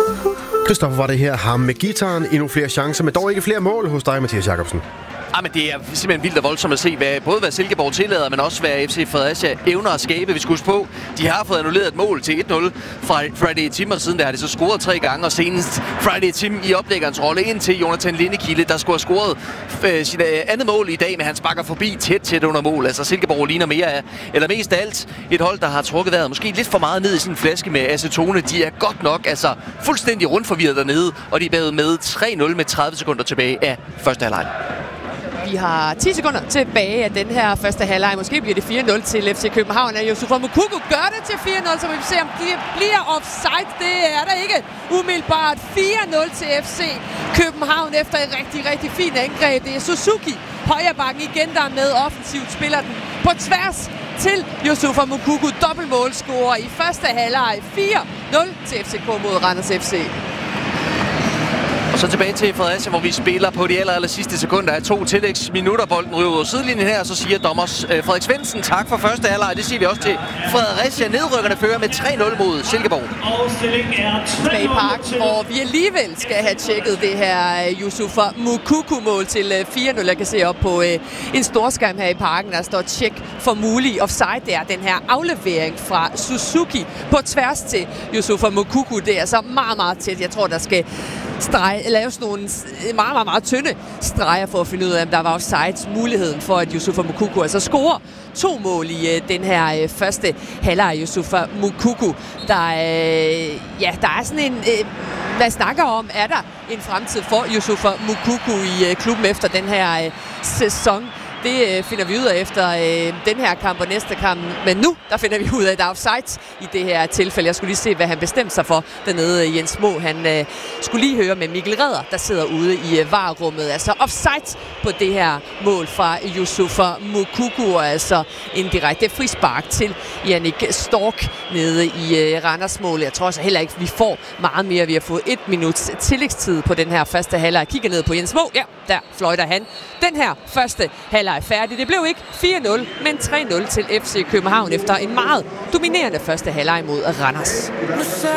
Christoffer var det her, ham med gitaren. Endnu flere chancer, men dog ikke flere mål hos dig, Mathias Jakobsen. Men det er simpelthen vildt og voldsomt at se, hvad Silkeborg tillader, men også hvad FC Fredericia evner at skabe. Vi skal huske på, de har fået annulleret et mål til 1-0 fra Friday Tim, og siden der har de så scoret 3 gange, og senest Friday Tim i oplæggerens rolle ind til Jonathan Lindekilde, der skulle have scoret sit andet mål i dag, men han sparker forbi tæt under mål. Altså Silkeborg ligner mere af, eller mest af alt, et hold, der har trukket vejret måske lidt for meget ned i sin flaske med acetone. De er godt nok fuldstændig rundforvirret dernede, og de er bagud med 3-0 med 30 sekunder tilbage af første halvleg. Vi har 10 sekunder tilbage af den her første halvleg. Måske bliver det 4-0 til FC København. Yusufa Moukoko gør det til 4-0, så vi vil se, om de bliver offside. Det er der ikke umiddelbart. 4-0 til FC København efter et rigtig, rigtig fint angreb. Det er Suzuki, højrebakken igen, der er med offensivt. Spiller den på tværs til Yusufa Moukoko. Dobbeltmålscorer i første halvleg. 4-0 til FCK mod Randers FC. Og så tilbage til Fredericia, hvor vi spiller på de aller sidste sekunder af 2 tillægsminutter. Bolden ryger ud af sidelinjen her, og så siger dommer Frederik Svendsen tak for første halvleg. Det siger vi også til Fredericia. Nedrykkerne fører med 3-0 mod Silkeborg. Tilbage i parken, hvor vi alligevel skal have tjekket det her Yusufa Moukoko-mål til 4-0. Jeg kan se op på en storskærm her i parken, der står tjek for mulig offside. Det er den her aflevering fra Suzuki på tværs til Yusufa Moukoko. Det er så meget, meget tæt. Jeg tror, der skal laves nogle meget, meget tynde streger for at finde ud af, om der var offside. Muligheden for, at Yusufa Moukoko altså scorer 2 mål i den her første halvleg. Yusufa Moukoko, der er sådan en... hvad snakker om? Er der en fremtid for Yusufa Moukoko i klubben efter den her sæson? Det finder vi ud af efter den her kamp og næste kamp. Men nu, der finder vi ud af, at der er offside i det her tilfælde. Jeg skulle lige se, hvad han bestemte sig for dernede, Jens Mo. Han skulle lige høre med Mikkel Redder, der sidder ude i VAR-rummet. Altså offside på det her mål fra Yusufa Moukoko. Altså en direkte frispark til Jannik Stork nede i Randers mål. Jeg tror også heller ikke, vi får meget mere. Vi har fået 1 minuts tillægstid på den her første halvleg. Jeg kigger ned på Jens Mo. Ja, der fløjter han. Den her første halvleg er færdig. Det blev ikke 4-0, men 3-0 til FC København efter en meget dominerende første halvleg mod Randers.